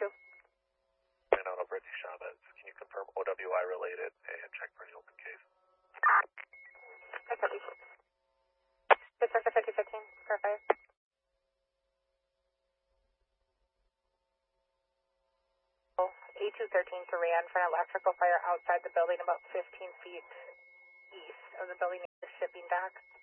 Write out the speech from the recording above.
And out over at Chavez. Can you confirm OWI related and check for any open case? Dispatcher 5015, for fire. A213 to Rand for an electrical fire outside the building about 15 feet east of the building near the shipping dock.